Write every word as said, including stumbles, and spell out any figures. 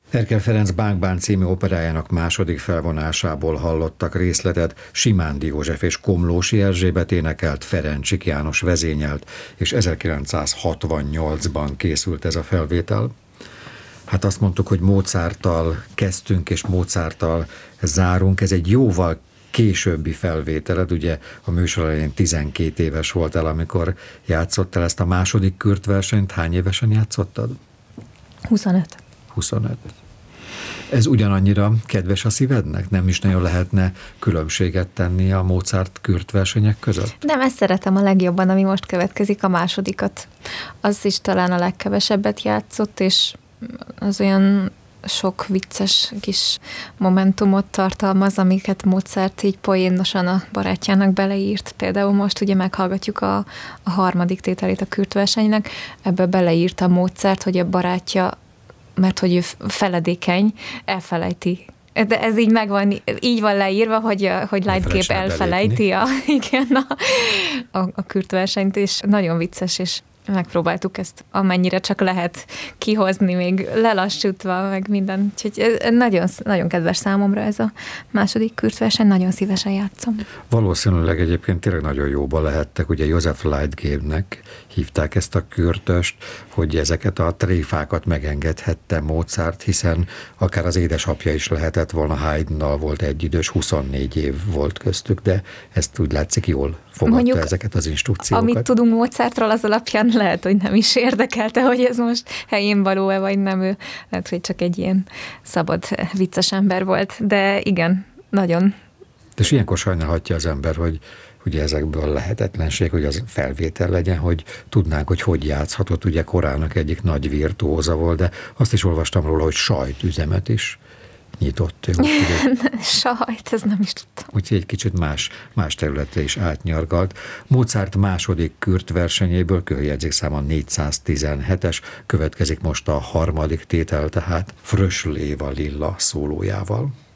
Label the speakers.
Speaker 1: Erkel Ferenc Bánk-bán című operájának második felvonásából hallottak részletet, Simándi József és Komlósi Erzsébet énekelt, Ferencsik János vezényelt, és ezerkilencszázhatvannyolcban készült ez a felvétel. Hát azt mondtuk, hogy Mozarttal kezdtünk, és Mozarttal zárunk. Ez egy jóval későbbi felvételed, ugye a műsor elején tizenkét éves voltál, amikor játszottál ezt a második Kürt versenyt. Hány évesen játszottad?
Speaker 2: huszonöt.
Speaker 1: huszonöt. Ez ugyanannyira kedves a szívednek? Nem is nagyon lehetne különbséget tenni a Mozart Kürt versenyek között?
Speaker 2: Nem, ezt szeretem a legjobban, ami most következik, a másodikat. Az is talán a legkevesebbet játszott, és az olyan sok vicces kis momentumot tartalmaz, amiket Mozart így poénosan a barátjának beleírt. Például most ugye meghallgatjuk a, a harmadik tételét a Kürt versenynek, ebbe beleírta Mozart, hogy a barátja, mert hogy ő feledékeny, elfelejti. De ez így megvan, így van leírva, hogy, hogy Lightcape elfelejti a, igen, a, a, a Kürt versenyt, és nagyon vicces, és megpróbáltuk ezt amennyire csak lehet kihozni, még lelassítva, meg minden. Úgyhogy nagyon, nagyon kedves számomra ez a második Kürt verseny, nagyon szívesen játszom.
Speaker 1: Valószínűleg egyébként tényleg nagyon jóba lehettek, ugye Joseph Lightcape-nek hívták ezt a kürtöst, hogy ezeket a tréfákat megengedhette Mozart, hiszen akár az édesapja is lehetett volna, Haydnnal volt egyidős, huszonnégy év volt köztük, de ezt úgy látszik jól fogadta mondjuk, ezeket az instrukciókat.
Speaker 2: Amit tudunk Mozartról, az alapján lehet, hogy nem is érdekelte, hogy ez most helyén való-e, vagy nem. Ő lehet, hogy csak egy ilyen szabad, vicces ember volt, de igen, nagyon.
Speaker 1: És ilyenkor sajnálhatja az ember, hogy ugye ezekből lehetetlenség, hogy az felvétel legyen, hogy tudnánk, hogy hogy játszhatott, ugye korának egyik nagy virtuóza volt, de azt is olvastam róla, hogy sajtüzemet is nyitott. Ő,
Speaker 2: Sajt, ez nem is tudtam.
Speaker 1: Úgyhogy egy kicsit más, más területre is átnyargalt. Mozart második Kürt versenyéből kőjegyzékszáma négyszáztizenhetes, következik most a harmadik tétel, tehát Frösl Éva Lilla szólójával.